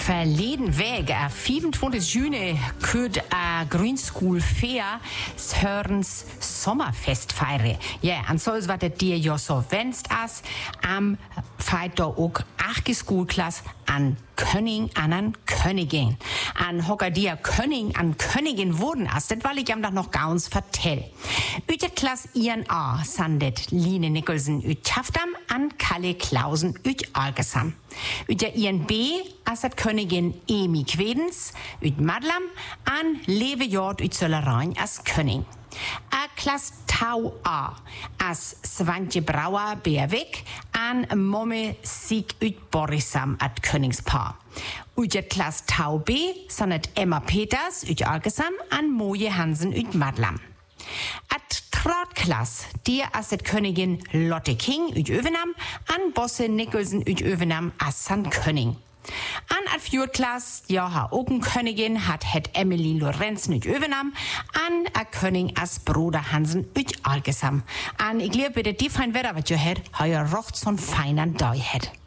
Verleden Weg, 25. Juni, kürt Green School Fair Hörens Sommerfest feiern. Ja, und so ist, was dir ja so wennst, am feiert da auch 8. Schulklasse an Königin. An hocker dir König an Königin wurden das will ich am noch ganz vertell. Üt der Klasse INA sandet Line Nicholson üt Taftam an Kalle Klausen üt Algesam. Üt der INB as dat Königin Emi Quedens üt Madlam an Lewe Jord üt Zöllerein as König. A Klasse Tau A as Svantje Brauer Beerweg an Momme Sieg üt Borisam at Königspaar. Üt der Klasse Tau B sandet Emma Peters üt Algesam an Moje Hansen üt Madlam. At Trautklasse, die as det Königin Lotte King üt Övenam an Bosse Nicholson üt Övenam as San König. An at Fjordklasse, ja ha Oken Königin hat Emily Lorenzen üt Övenam an a König as Bruder Hansen üt Algesam. An ich lieb bitte die fein Wetter, wat jo het, ha ja rocht so'n feiner Dei het.